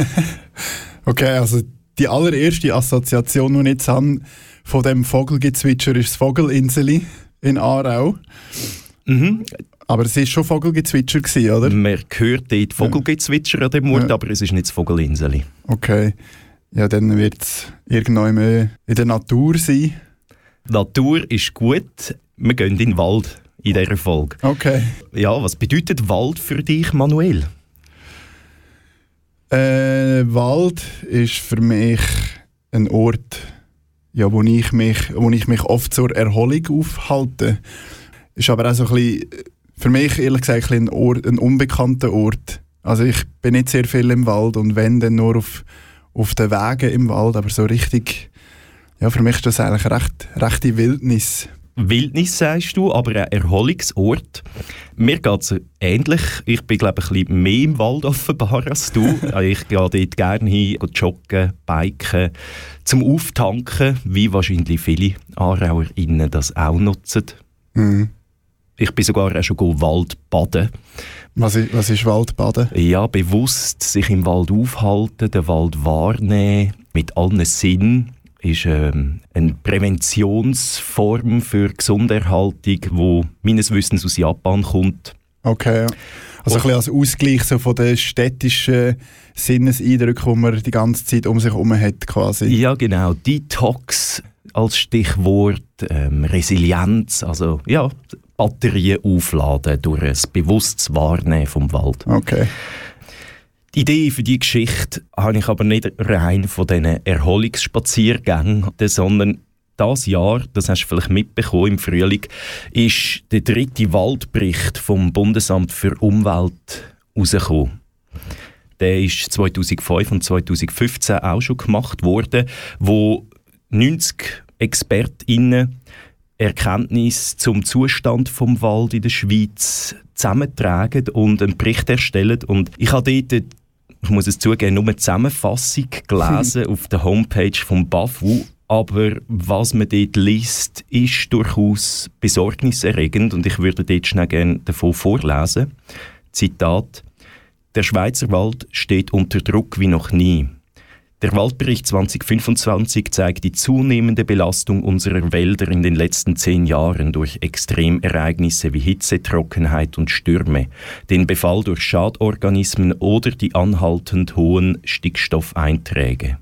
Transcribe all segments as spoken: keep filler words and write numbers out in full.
Okay, also die allererste Assoziation, die ich jetzt habe von dem Vogelgezwitscher, ist das Vogelinseli in Aarau. Mhm. Aber es war schon Vogelgezwitscher gewesen, oder? Man hört dort Vogelgezwitscher an dem Ort, ja. Aber es ist nicht das Vogelinseli. Okay. Ja, dann wird es irgendwann mehr in der Natur sein. Die Natur ist gut. Wir gehen in den Wald in dieser Folge. Okay. Ja, was bedeutet Wald für dich, Manuel? Äh, Wald ist für mich ein Ort, ja, wo, ich mich, wo ich mich oft zur Erholung aufhalte. Ist aber auch so ein bisschen, für mich ehrlich gesagt ein, Ort, ein unbekannter Ort. Also ich bin nicht sehr viel im Wald und wenn, dann nur auf, auf den Wegen im Wald, aber so richtig, ja, für mich ist das eigentlich recht, rechte Wildnis. Wildnis sagst du, aber ein Erholungsort. Mir geht es ähnlich. Ich bin, glaube ich, ein bisschen mehr im Wald offenbar als du. Ich gehe dort gerne hin, joggen, biken, zum Auftanken, wie wahrscheinlich viele AarauerInnen das auch nutzen. Mhm. Ich bin sogar auch schon Waldbaden. Was ist, was ist Waldbaden? Ja, bewusst sich im Wald aufhalten, den Wald wahrnehmen, mit allen Sinnen. Ist ähm, eine Präventionsform für Gesunderhaltung, die meines Wissens aus Japan kommt. Okay, also ein bisschen als Ausgleich so von den städtischen Sinneseindrücken, die man die ganze Zeit um sich herum hat, quasi. Ja, genau. Detox als Stichwort, ähm, Resilienz, also ja, Batterien aufladen durch ein bewusstes Wahrnehmen vom Wald. Okay. Die Idee für die Geschichte habe ich aber nicht rein von diesen Erholungsspaziergängen, sondern dieses Jahr, das hast du vielleicht mitbekommen im Frühling, ist der dritte Waldbericht vom Bundesamt für Umwelt rausgekommen. Der ist zweitausendfünf und zweitausendfünfzehn auch schon gemacht worden, wo neunzig ExpertInnen Erkenntnisse zum Zustand vom Wald in der Schweiz zusammentragen und einen Bericht erstellen. Und ich habe dort, ich muss es zugeben, nur eine Zusammenfassung gelesen auf der Homepage vom B A F U. Aber was man dort liest, ist durchaus besorgniserregend und ich würde dort schnell gerne davon vorlesen. Zitat: Der Schweizer Wald steht unter Druck wie noch nie. Der Waldbericht zwanzig fünfundzwanzig zeigt die zunehmende Belastung unserer Wälder in den letzten zehn Jahren durch Extremereignisse wie Hitze, Trockenheit und Stürme, den Befall durch Schadorganismen oder die anhaltend hohen Stickstoffeinträge.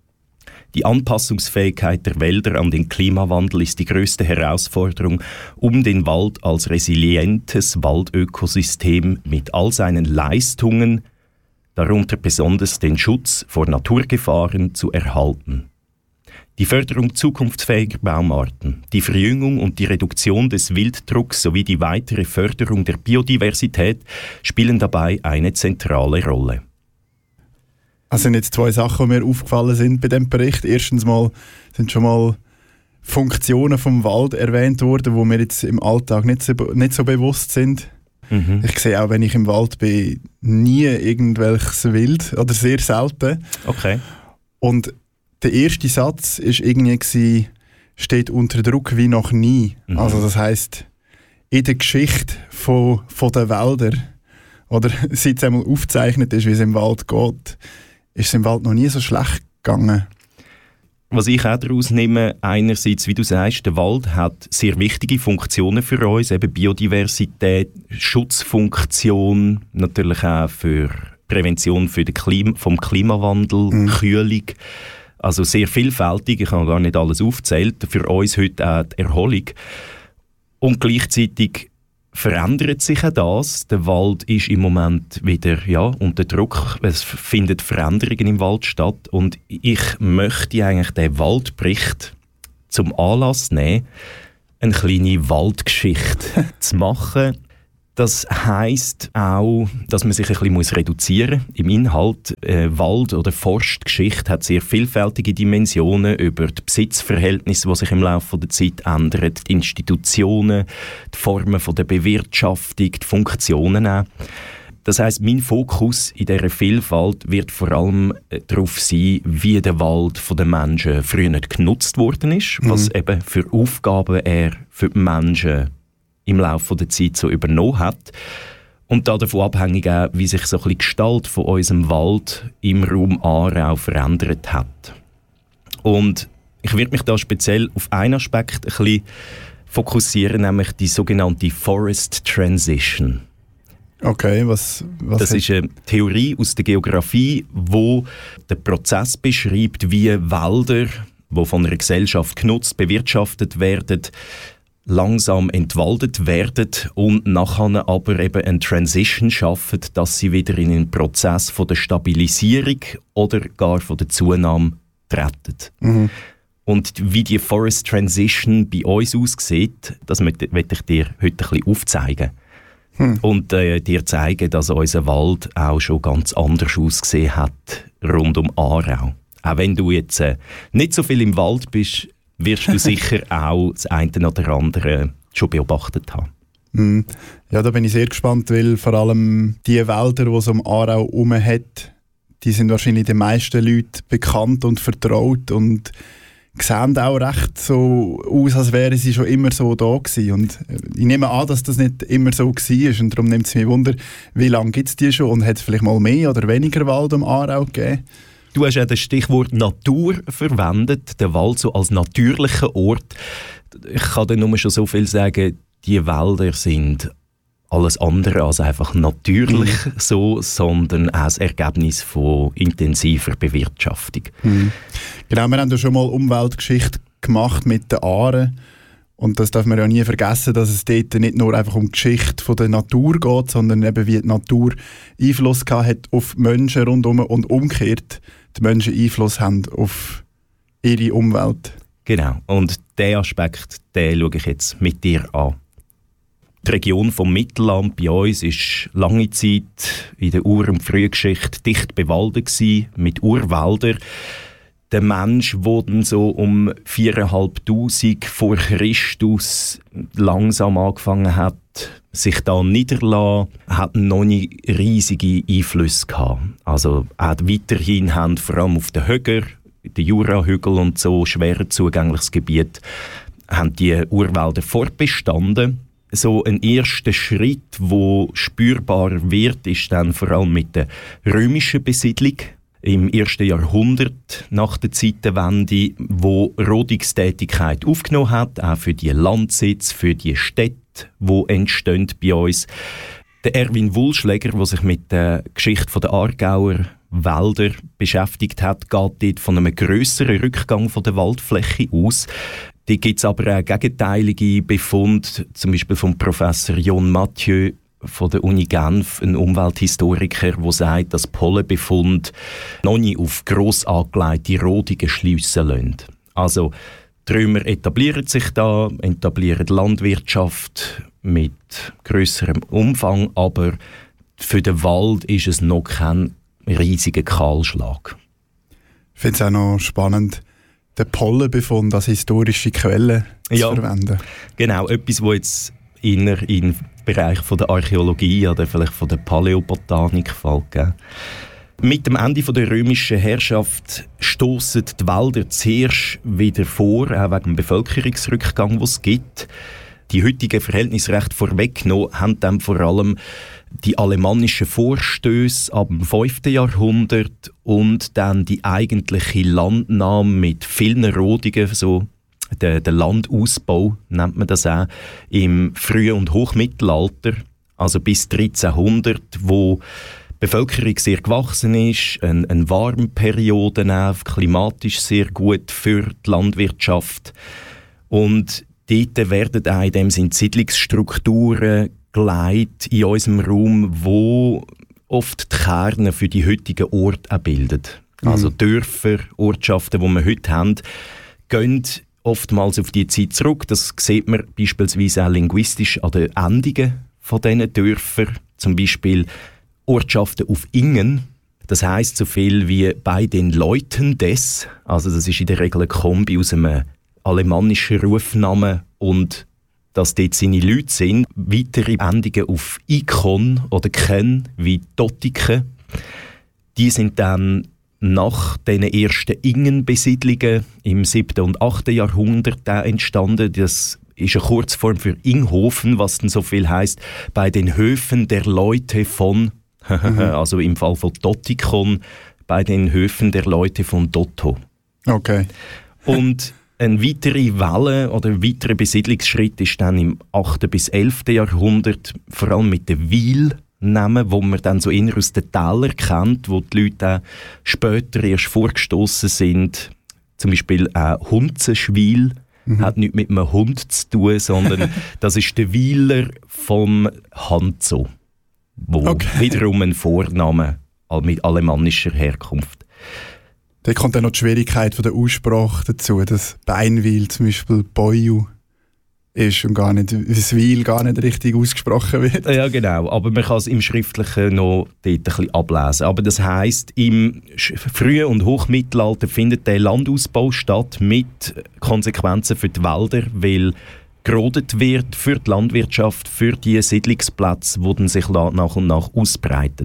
Die Anpassungsfähigkeit der Wälder an den Klimawandel ist die größte Herausforderung, um den Wald als resilientes Waldökosystem mit all seinen Leistungen, darunter besonders den Schutz vor Naturgefahren, zu erhalten. Die Förderung zukunftsfähiger Baumarten, die Verjüngung und die Reduktion des Wilddrucks sowie die weitere Förderung der Biodiversität spielen dabei eine zentrale Rolle. Es sind jetzt zwei Sachen, die mir aufgefallen sind bei diesem Bericht. Erstens mal sind schon mal Funktionen vom Wald erwähnt worden, die mir jetzt im Alltag nicht so, nicht so bewusst sind. Mhm. Ich sehe auch, wenn ich im Wald bin, nie irgendwelches Wild oder sehr selten. Okay. Und der erste Satz war irgendwie, steht unter Druck wie noch nie. Mhm. Also das heisst, in der Geschichte von, von den Wäldern, oder seit es einmal aufgezeichnet ist, wie es im Wald geht, ist es im Wald noch nie so schlecht gegangen. Was ich auch daraus nehme, einerseits, wie du sagst, der Wald hat sehr wichtige Funktionen für uns, eben Biodiversität, Schutzfunktion, natürlich auch für Prävention für den Klima, vom Klimawandel, mhm. Kühlung. Also sehr vielfältig, ich habe gar nicht alles aufgezählt, für uns heute auch die Erholung. Und gleichzeitig verändert sich auch das. Der Wald ist im Moment wieder ja, unter Druck. Es finden Veränderungen im Wald statt. Und ich möchte eigentlich den Waldbericht zum Anlass nehmen, eine kleine Waldgeschichte zu machen. Das heisst auch, dass man sich ein bisschen reduzieren muss im Inhalt. Äh, Wald- oder Forstgeschichte hat sehr vielfältige Dimensionen über die Besitzverhältnisse, die sich im Laufe der Zeit ändern, die Institutionen, die Formen von der Bewirtschaftung, die Funktionen auch. Das heisst, mein Fokus in dieser Vielfalt wird vor allem darauf sein, wie der Wald von den Menschen früher nicht genutzt worden ist, mhm. was eben für Aufgaben er für die Menschen im Laufe der Zeit so übernommen hat. Und davon abhängig auch, wie sich so ein bisschen die Gestalt von unserem Wald im Raum Aarau verändert hat. Und ich werde mich da speziell auf einen Aspekt ein bisschen fokussieren, nämlich die sogenannte Forest Transition. Okay, was, was Das ist eine Theorie aus der Geografie, wo den Prozess beschreibt, wie Wälder, die von einer Gesellschaft genutzt, bewirtschaftet werden, langsam entwaldet werden und nachher aber eben eine Transition schaffen, dass sie wieder in einen Prozess von der Stabilisierung oder gar von der Zunahme treten. Mhm. Und wie die Forest Transition bei uns aussieht, das möchte ich dir heute ein bisschen aufzeigen. Hm. Und äh, dir zeigen, dass unser Wald auch schon ganz anders ausgesehen hat rund um Aarau. Auch wenn du jetzt äh, nicht so viel im Wald bist, wirst du sicher auch das eine oder andere schon beobachtet haben. Hm. Ja, da bin ich sehr gespannt, weil vor allem die Wälder, die es um Aarau herum hat, die sind wahrscheinlich den meisten Leuten bekannt und vertraut und sehen auch recht so aus, als wären sie schon immer so da gewesen. Und ich nehme an, dass das nicht immer so war. Und darum nimmt es mich Wunder, wie lange gibt es die schon und hat es vielleicht mal mehr oder weniger Wald um Aarau gegeben? Du hast ja das Stichwort Natur verwendet, der Wald so als natürlicher Ort. Ich kann dir nur schon so viel sagen, die Wälder sind alles andere als einfach natürlich mhm. so, sondern auch das Ergebnis von intensiver Bewirtschaftung. Mhm. Genau, wir haben ja schon mal Umweltgeschichte gemacht mit den Aaren. Und das darf man ja nie vergessen, dass es dort nicht nur einfach um die Geschichte von der Natur geht, sondern eben wie die Natur Einfluss gehabt hat auf die Menschen rundherum und umgekehrt die Menschen Einfluss haben auf ihre Umwelt. Genau, und diesen Aspekt, den schaue ich jetzt mit dir an. Die Region vom Mittelland bei uns war lange Zeit in der Ur- und Frühgeschichte dicht bewaldet gewesen, mit Urwäldern. Der Mensch, der dann so um viertausendfünfhundert vor Christus langsam angefangen hat, sich da niederzulassen, hat noch nicht riesige Einflüsse gehabt. Also auch weiterhin haben vor allem auf den Höger, den Jurahügel und so, schwer zugängliches Gebiet, haben die Urwälder fortbestanden. So ein erster Schritt, der spürbar wird, ist dann vor allem mit der römischen Besiedlung im ersten Jahrhundert nach der Zeitenwende, wo Rodungstätigkeit aufgenommen hat, auch für die Landsitze, für die Städte, die entstehen bei uns. Der Erwin Wulschläger, der sich mit der Geschichte der Aargauer Wälder beschäftigt hat, geht dort von einem grösseren Rückgang von der Waldfläche aus. Da gibt es aber auch gegenteilige Befunde, zum Beispiel vom Professor John Mathieu von der Uni Genf, ein Umwelthistoriker, der sagt, dass Pollenbefunde noch nicht auf gross angelegte Rodungen schliessen lassen. Also die Römer etablieren sich da, etablieren Landwirtschaft mit grösserem Umfang, aber für den Wald ist es noch kein riesiger Kahlschlag. Ich finde es auch noch spannend, den Pollenbefund als historische Quelle ja, zu verwenden. Genau, etwas, was jetzt inner in den Bereich von der Archäologie oder vielleicht von der Paläobotanik fällt. Gell? Mit dem Ende der römischen Herrschaft stossen die Wälder zuerst wieder vor, auch wegen dem Bevölkerungsrückgang, den es gibt. Die heutigen Verhältnisse recht vorweggenommen haben dann vor allem die alemannischen Vorstöße ab dem fünften Jahrhundert und dann die eigentliche Landnahme mit vielen Rodungen, so der, der Landausbau nennt man das auch, im Früh- und Hochmittelalter, also bis dreizehnhundert, wo die Bevölkerung sehr gewachsen ist, eine, eine Warmperiode auch, klimatisch sehr gut für die Landwirtschaft. Und dort werden auch in dem Sinne Siedlungsstrukturen geleitet in unserem Raum, wo oft die Kerne für die heutigen Orte auch bilden. Mhm. Also Dörfer, Ortschaften, die wir heute haben, gehen oftmals auf die Zeit zurück. Das sieht man beispielsweise auch linguistisch an den Endungen von diesen Dörfern. Zum Beispiel Ortschaften auf Ingen. Das heisst so viel wie bei den Leuten des. Also das ist in der Regel ein Kombi aus einem alemannischen Rufnamen und dass dort seine Leute sind. Weitere Endungen auf Ikon oder Ken, wie Dottiken, die sind dann nach den ersten Ingenbesiedlungen im siebten und achten Jahrhundert entstanden. Das ist eine Kurzform für Inghofen, was dann so viel heisst, bei den Höfen der Leute von, mhm. also im Fall von Dottikon, bei den Höfen der Leute von Dotto. Okay. Und eine weitere Welle oder ein weiterer Besiedlungsschritt ist dann im achten bis elften Jahrhundert, vor allem mit den Weil-Namen, wo man dann so eher aus den Tälern kennt, wo die Leute auch später erst vorgestoßen sind. Zum Beispiel auch Hunzenschwil. Mhm. Hat nichts mit einem Hund zu tun, sondern das ist der Weiler vom Hanzo, wo okay. wiederum ein Vorname mit alemannischer Herkunft. Da kommt dann noch die Schwierigkeit von der Aussprache dazu, dass Beinwil zum Beispiel Boyu ist und gar nicht, das Weil gar nicht richtig ausgesprochen wird. Ja, genau. Aber man kann es im Schriftlichen noch dort ein bisschen ablesen. Aber das heisst, im frühen und Hochmittelalter findet der Landausbau statt mit Konsequenzen für die Wälder, weil gerodet wird für die Landwirtschaft, für die Siedlungsplätze, die dann sich nach und nach ausbreiten.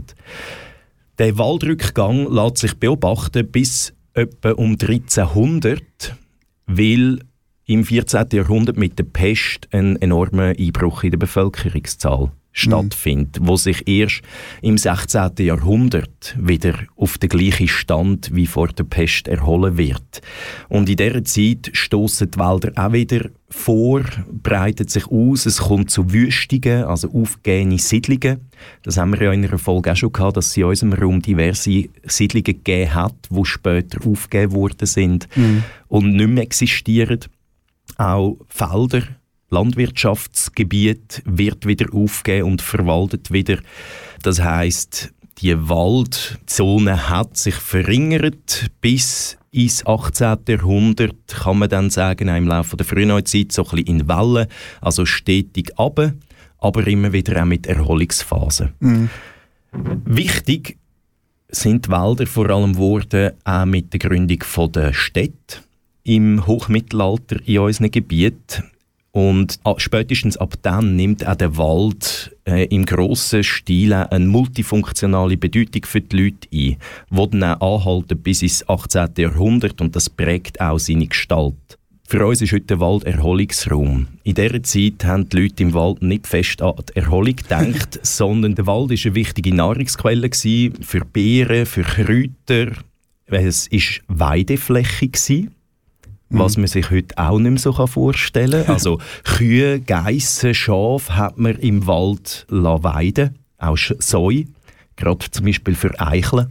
Der Waldrückgang lässt sich beobachten bis etwa um dreizehnhundert, weil im vierzehnten Jahrhundert mit der Pest ein enormer Einbruch in der Bevölkerungszahl stattfindet, mhm. wo sich erst im sechzehnten Jahrhundert wieder auf den gleichen Stand wie vor der Pest erholen wird. Und in dieser Zeit stossen die Wälder auch wieder vor, breitet sich aus, es kommt zu Wüstungen, also aufgehende Siedlungen. Das haben wir ja in einer Folge auch schon gehabt, dass es in unserem Raum diverse Siedlungen gegeben hat, die später aufgegeben worden sind mhm. und nicht mehr existieren. Auch Felder, Landwirtschaftsgebiet wird wieder aufgegeben und verwaltet wieder. Das heisst, die Waldzone hat sich verringert bis ins achtzehnten Jahrhundert, kann man dann sagen, im Laufe der Frühneuzeit so ein bisschen in Wellen, also stetig runter, aber immer wieder auch mit Erholungsphasen. Mhm. Wichtig sind die Wälder vor allem geworden, auch mit der Gründung der Städte im Hochmittelalter in unseren Gebieten. Und spätestens ab dann nimmt auch der Wald äh, im grossen Stil eine multifunktionale Bedeutung für die Leute ein, die dann auch anhalten bis ins achtzehnten Jahrhundert und das prägt auch seine Gestalt. Für uns ist heute der Wald Erholungsraum. In dieser Zeit haben die Leute im Wald nicht fest an die Erholung gedacht, sondern der Wald war eine wichtige Nahrungsquelle für Beeren, für Kräuter. Es war Weidefläche gewesen, was man sich heute auch nicht mehr so vorstellen kann. Also Kühe, Geissen, Schafe hat man im Wald weiden, auch Säue, gerade zum Beispiel für Eicheln.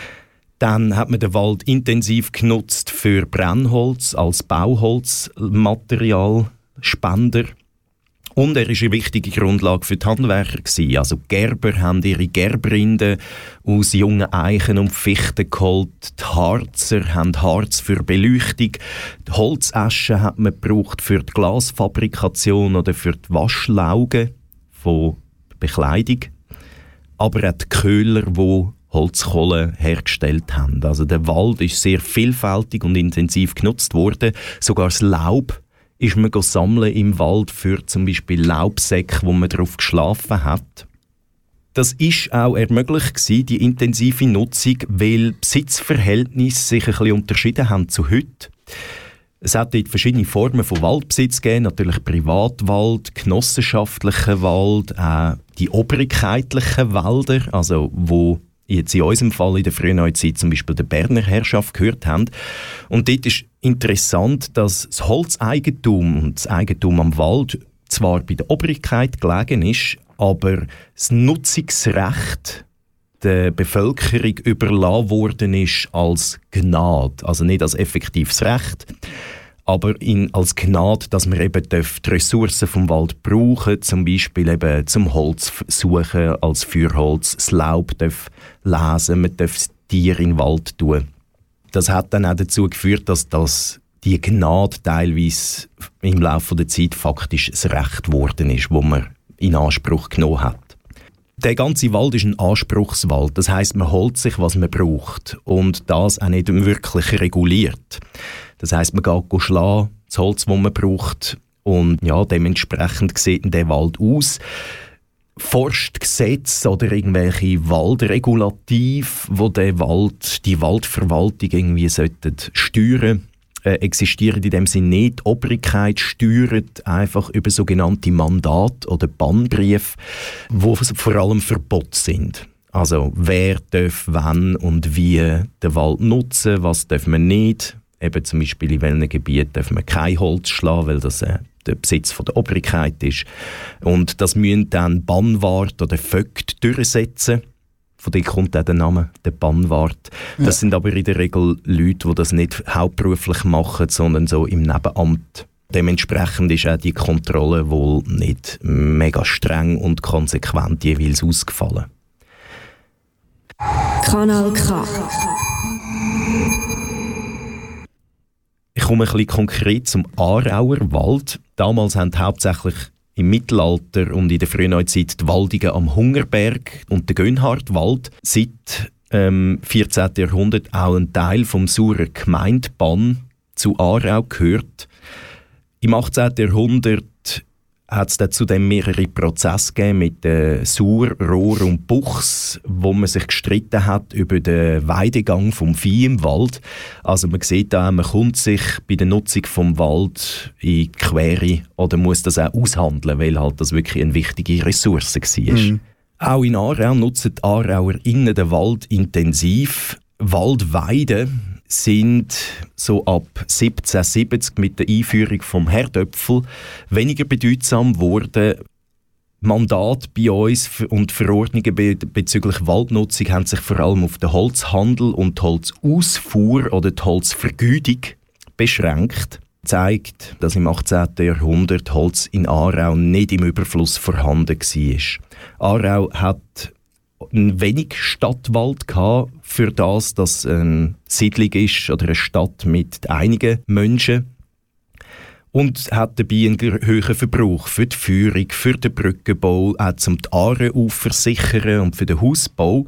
Dann hat man den Wald intensiv genutzt für Brennholz als Bauholzmaterial, Spender. Und er war eine wichtige Grundlage für die Handwerker. Also die Gerber haben ihre Gerbrinden aus jungen Eichen und Fichten geholt. Die Harzer haben Harz für Beleuchtung. Die Holzäsche hat man gebraucht für die Glasfabrikation oder für die Waschlaugen von Bekleidung. Aber auch die Köhler, die Holzkohle hergestellt haben. Also der Wald ist sehr vielfältig und intensiv genutzt worden. Sogar das Laub ist man sammeln im Wald für zum Beispiel Laubsäcke, wo man drauf geschlafen hat. Das ist auch ermöglicht gewesen, die intensive Nutzung, weil Besitzverhältnisse sich ein bisschen unterschieden haben zu heute. Es hat dort verschiedene Formen von Waldbesitz gegeben, natürlich Privatwald, genossenschaftlicher Wald, auch die obrigkeitlichen Wälder, also wo jetzt in unserem Fall in der Frühneuzeit zum Beispiel der Berner Herrschaft gehört haben. Und dort ist interessant, dass das Holzeigentum und das Eigentum am Wald zwar bei der Obrigkeit gelegen ist, aber das Nutzungsrecht der Bevölkerung überlassen worden ist als Gnade. Also nicht als effektives Recht, aber in, als Gnade, dass man eben die Ressourcen vom Wald brauchen, zum Beispiel eben zum Holz suchen, als Feuerholz, das Laub darf lesen, man darf das Tier in den Wald tun. Das hat dann auch dazu geführt, dass das, die Gnade teilweise im Laufe der Zeit faktisch das Recht geworden ist, das man in Anspruch genommen hat. Der ganze Wald ist ein Anspruchswald, das heisst, man holt sich, was man braucht und das auch nicht wirklich reguliert. Das heisst, man geht schlagen, das Holz, das man braucht und ja, dementsprechend sieht der Wald aus. Forstgesetze oder irgendwelche Waldregulative, wo der Wald, die Waldverwaltung irgendwie sollten steuern, äh, existieren in dem Sinne nicht. Die Obrigkeit steuert einfach über sogenannte Mandate oder Bannbriefe, die vor allem Verbote sind. Also wer darf wann und wie den Wald nutzen, was darf man nicht. Eben zum Beispiel in welchen Gebieten darf man kein Holz schlagen, weil das äh, der Besitz von der Obrigkeit ist. Und das müssen dann Bannwart oder Vögte durchsetzen. Von dem kommt auch der Name, der Bannwart. Das ja. sind aber in der Regel Leute, die das nicht hauptberuflich machen, sondern so im Nebenamt. Dementsprechend ist auch die Kontrolle wohl nicht mega streng und konsequent jeweils ausgefallen. Kanal K. Ich komme ein bisschen konkret zum Aarauer Wald. Damals haben hauptsächlich im Mittelalter und in der Frühneuzeit die Waldungen am Hungerberg und der Gönnhardwald. Seit ähm, vierzehnten Jahrhundert auch ein Teil vom Saurer Gemeindebann zu Aarau gehört. Im achtzehnten Jahrhundert hat es zudem mehrere Prozesse gegeben mit äh, Sauer, Rohr und Buchs, wo man sich gestritten hat über den Weidegang vom Vieh im Wald. Also man sieht da, man kommt sich bei der Nutzung vom Wald in die Quere oder muss das auch aushandeln, weil halt das wirklich eine wichtige Ressource war. Mhm. Auch in Aarau nutzen die Aarauer innen den Wald intensiv. Waldweiden sind so ab siebzehnhundertsiebzig mit der Einführung vom Herdöpfel weniger bedeutsam geworden. Mandate bei uns und Verordnungen be- bezüglich Waldnutzung haben sich vor allem auf den Holzhandel und die Holzausfuhr oder die Holzvergütung beschränkt. Zeigt, dass im achtzehnten Jahrhundert Holz in Aarau nicht im Überfluss vorhanden war. Aarau hat ein wenig Stadtwald gehabt, für das, dass es eine Siedlung ist oder eine Stadt mit einigen Menschen. Und hat dabei einen hohen Verbrauch für die Führung, für den Brückenbau, auch zum Aarenufer sichern und für den Hausbau.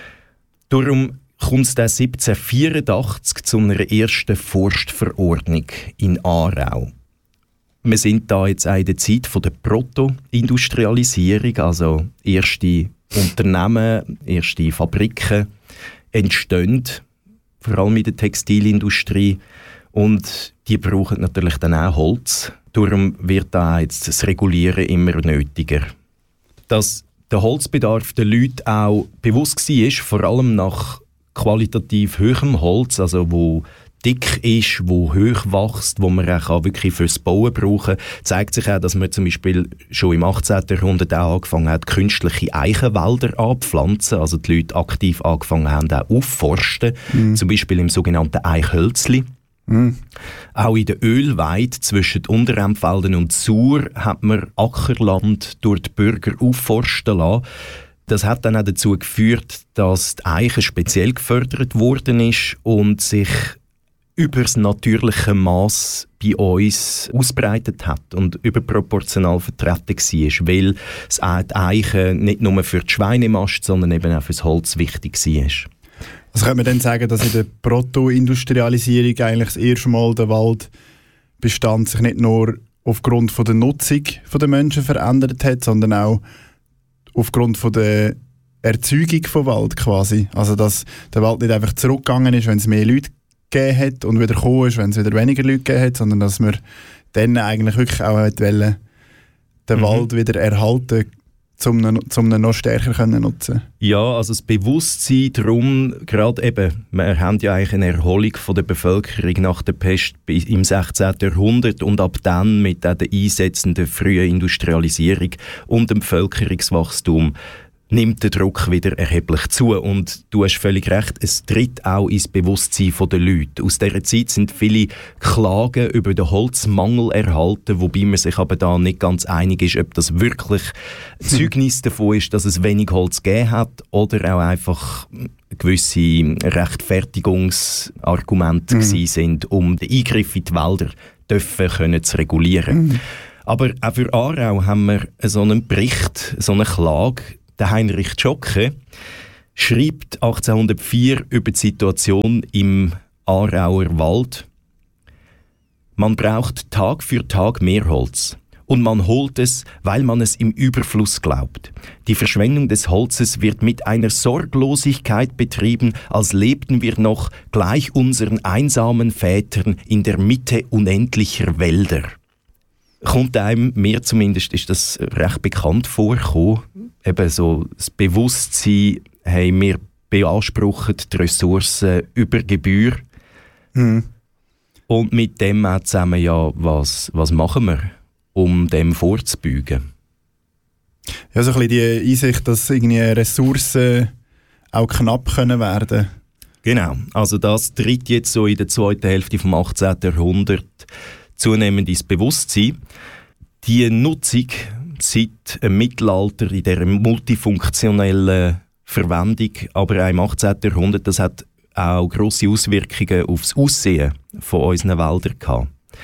Darum kommt es dann siebzehnhundertvierundachtzig zu einer ersten Forstverordnung in Aarau. Wir sind da jetzt auch in der Zeit von der Proto-Industrialisierung, also erste Unternehmen, erste Fabriken entstehen, vor allem in der Textilindustrie. Und die brauchen natürlich dann auch Holz. Darum wird da jetzt das Regulieren immer nötiger. Dass der Holzbedarf der Leute auch bewusst war, vor allem nach qualitativ hohem Holz, also wo dick ist, wo hoch wächst, wo man auch wirklich fürs Bauen brauchen kann, zeigt sich auch, dass man zum Beispiel schon im achtzehnten Jahrhundert auch angefangen hat, künstliche Eichenwälder anzupflanzen, also die Leute aktiv angefangen haben, auch aufforsten, mhm. zum Beispiel im sogenannten Eichhölzli. Mhm. Auch in der Ölweide zwischen Unterremfelden und Sur hat man Ackerland durch die Bürger aufforsten lassen. Das hat dann auch dazu geführt, dass die Eiche speziell gefördert worden ist und sich über das natürliche Mass bei uns ausbreitet hat und überproportional vertreten war, weil die Eiche nicht nur für die Schweinemast, sondern eben auch für das Holz wichtig war. Also könnte man dann sagen, dass in der Proto-Industrialisierung eigentlich das erste Mal der Waldbestand sich nicht nur aufgrund von der Nutzung der Menschen verändert hat, sondern auch aufgrund von der Erzeugung von Wald quasi. Also dass der Wald nicht einfach zurückgegangen ist, wenn es mehr Leute gegeben hat und wieder gekommen ist, wenn es wieder weniger Leute gegeben hat, sondern dass wir dann eigentlich wirklich auch wollen, den mhm. Wald wieder erhalten, um ihn, um ihn noch stärker können nutzen. Ja, also das Bewusstsein darum, gerade eben, wir haben ja eigentlich eine Erholung von der Bevölkerung nach der Pest im sechzehnten Jahrhundert und ab dann mit der einsetzenden frühen Industrialisierung und dem Bevölkerungswachstum nimmt der Druck wieder erheblich zu. Und du hast völlig recht, es tritt auch ins Bewusstsein der Leute. Aus dieser Zeit sind viele Klagen über den Holzmangel erhalten, wobei man sich aber da nicht ganz einig ist, ob das wirklich Zeugnis davon ist, dass es wenig Holz gegeben hat oder auch einfach gewisse Rechtfertigungsargumente mhm. gewesen sind, um den Eingriff in die Wälder dürfen können zu regulieren. Mhm. Aber auch für Aarau haben wir so einen Bericht, so eine Klage. Der Heinrich Zschocke schreibt achtzehnhundertvier über die Situation im Aarauer Wald. Man braucht Tag für Tag mehr Holz. Und man holt es, weil man es im Überfluss glaubt. Die Verschwendung des Holzes wird mit einer Sorglosigkeit betrieben, als lebten wir noch gleich unseren einsamen Vätern in der Mitte unendlicher Wälder. Kommt einem, mir zumindest, ist das recht bekannt vorgekommen. Eben so das Bewusstsein, hey, wir beanspruchen die Ressourcen über Gebühr. Mhm. Und mit dem auch zusammen, ja, was, was machen wir, um dem vorzubeugen? Ja, so ein bisschen die Einsicht, dass irgendwie Ressourcen auch knapp können werden. Genau, also das tritt jetzt so in der zweiten Hälfte des achtzehnten Jahrhunderts zunehmend ins Bewusstsein. Die Nutzung seit dem Mittelalter in dieser multifunktionellen Verwendung, aber auch im achtzehnten Jahrhundert, das hat auch grosse Auswirkungen auf das Aussehen von unseren Wäldern gehabt.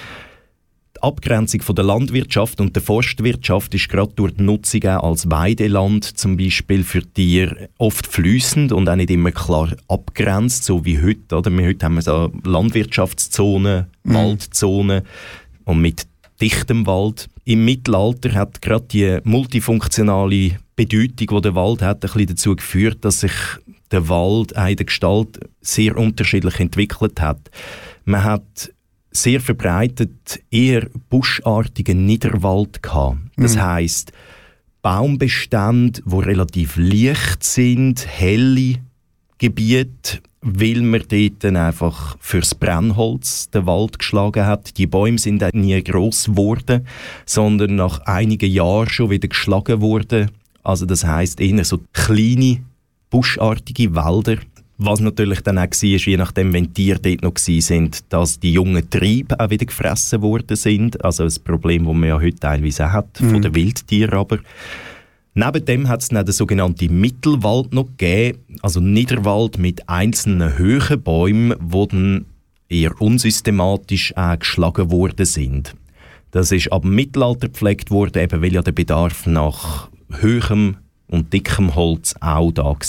Die Abgrenzung von der Landwirtschaft und der Forstwirtschaft ist gerade durch die Nutzung auch als Weideland zum Beispiel für Tiere oft fließend und auch nicht immer klar abgrenzt, so wie heute. Oder? Wir heute haben wir so Landwirtschaftszonen, mhm. Waldzonen und mit dichtem Wald. Im Mittelalter hat gerade die multifunktionale Bedeutung, die der Wald hat, ein bisschen dazu geführt, dass sich der Wald in der Gestalt sehr unterschiedlich entwickelt hat. Man hat sehr verbreitet eher buschartigen Niederwald gehabt. Das mhm. heisst, Baumbestände, die relativ leicht sind, helle Gebiete, weil man dort dann einfach fürs Brennholz den Wald geschlagen hat. Die Bäume sind auch nie gross geworden, sondern nach einigen Jahren schon wieder geschlagen worden. Also das heisst eher so kleine, buschartige Wälder. Was natürlich dann auch war, je nachdem, wenn die Tiere dort noch waren, dass die jungen Triebe auch wieder gefressen worden sind. Also ein Problem, das man ja heute teilweise auch hat, mhm. von den Wildtieren aber. Neben dem hat es dann den sogenannten Mittelwald noch gegeben, also Niederwald mit einzelnen hohen Bäumen, die dann eher unsystematisch auch geschlagen worden sind. Das ist ab dem Mittelalter gepflegt worden, eben weil ja der Bedarf nach hohem und dickem Holz auch da war.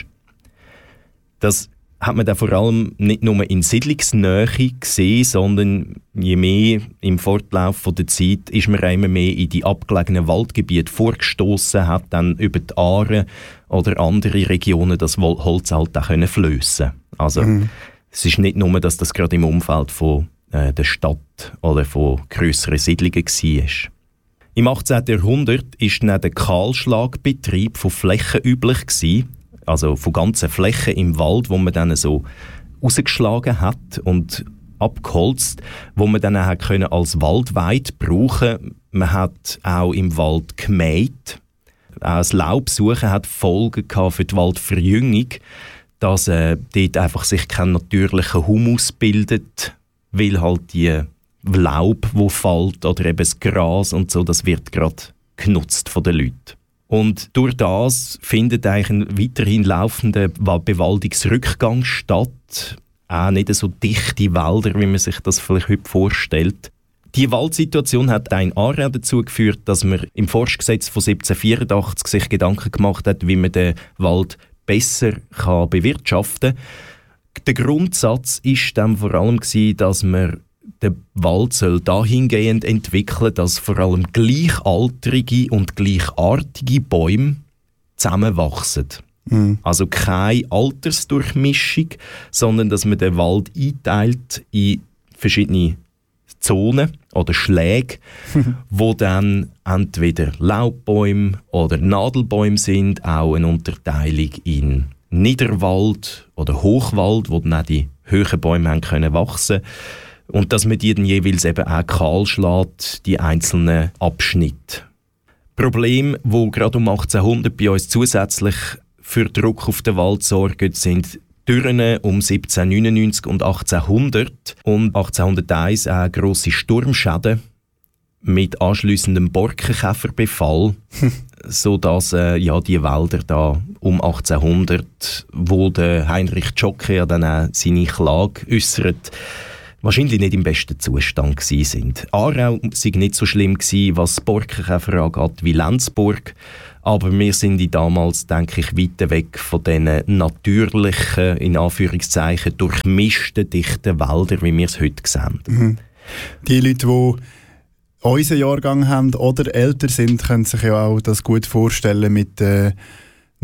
Das hat man dann vor allem nicht nur in Siedlungsnähe gesehen, sondern je mehr im Fortlauf der Zeit ist man immer mehr in die abgelegenen Waldgebiete vorgestoßen, hat dann über die Aare oder andere Regionen das Holz halt auch flössen können. Also mhm. es ist nicht nur, dass das gerade im Umfeld von äh, der Stadt oder von grösseren Siedlungen war. Im achtzehnten Jahrhundert war dann der Kahlschlagbetrieb von Flächen üblich gewesen, also von ganzen Flächen im Wald, wo man dann so rausgeschlagen hat und abgeholzt, wo man dann auch können als Waldweide brauchen. Man hat auch im Wald gemäht. Auch das Laubsuchen hat Folgen gehabt für die Waldverjüngung, dass äh, dort einfach sich kein natürlicher Humus bildet, weil halt die Laub, wo fällt, oder eben das Gras und so, das wird gerade genutzt von den Leuten. Und durch das findet eigentlich ein weiterhin laufender Bewaldungsrückgang statt. Auch nicht so dichte Wälder, wie man sich das vielleicht heute vorstellt. Die Waldsituation hat ein Aarau dazu geführt, dass man im Forstgesetz von siebzehnhundertvierundachtzig sich Gedanken gemacht hat, wie man den Wald besser kann bewirtschaften kann. Der Grundsatz war dann vor allem, dass man den Wald soll dahingehend entwickeln, dass vor allem gleichaltrige und gleichartige Bäume zusammenwachsen. Mhm. Also keine Altersdurchmischung, sondern dass man den Wald einteilt in verschiedene Zonen oder Schläge, wo dann entweder Laubbäume oder Nadelbäume sind, auch eine Unterteilung in Niederwald oder Hochwald, wo dann auch die hohen Bäume haben können wachsen. Und dass man die dann jeweils eben auch kahl schlägt, die einzelnen Abschnitte. Probleme, die gerade um achtzehnhundert bei uns zusätzlich für Druck auf den Wald sorgen, sind Dürren um siebzehnhundertneunundneunzig und achtzehnhundert und achtzehnhunderteins auch grosse Sturmschäden mit anschliessendem Borkenkäferbefall, sodass äh, ja, die Wälder da um achtzehnhundert, wo der Heinrich Zschokke ja dann auch seine Klage äussert, wahrscheinlich nicht im besten Zustand gsi sind. Aarau sei nicht so schlimm gsi, was Borkenkäfer angeht, wie Lenzburg. Aber wir sind damals, denke ich, weit weg von diesen natürlichen, in Anführungszeichen, durchmischten, dichten Wäldern, wie wir es heute sehen. Mhm. Die Leute, die unseren Jahrgang haben oder älter sind, können sich ja auch das gut vorstellen mit, äh,